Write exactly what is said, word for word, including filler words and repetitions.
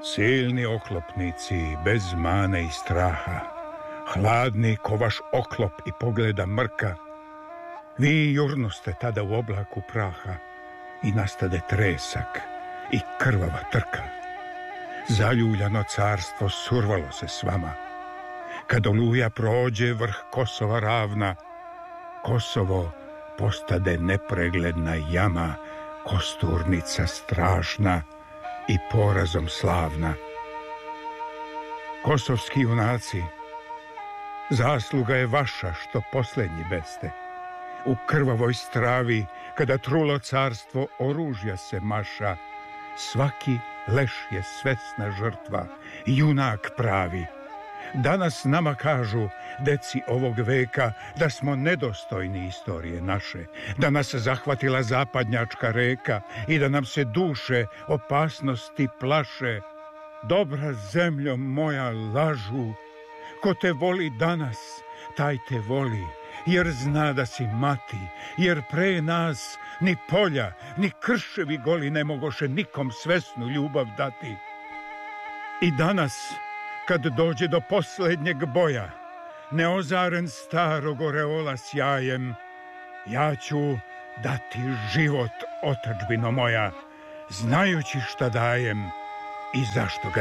Silni oklopnici, bez mane i straha, hladni ko vaš oklop i pogleda mrka, vi jurnuste tada u oblaku praha i nastade tresak i krvava trka. Zaljuljano carstvo survalo se s vama. Kad oluja prođe vrh Kosova ravna, Kosovo postade nepregledna jama, kosturnica strašna i porazom slavna. Kosovski junaci, zasluga je vaša što posljednji beste. U krvavoj stravi, kada trulo carstvo oružja se maša, svaki leš je svesna žrtva, junak pravi. Danas nama kažu, deci ovog veka, da smo nedostojni istorije naše, da nas zahvatila zapadnjačka reka i da nam se duše opasnosti plaše. Dobra zemljo moja, lažu, ko te voli danas, taj te voli, jer zna da si mati, jer pre nas ni polja, ni krševi goli ne mogoše nikom svesnu ljubav dati. I danas, kad dođe do posljednjeg boja, neozaren starog oreola sjajem, ja ću dati život, otadžbino moja, znajući šta dajem i zašto ga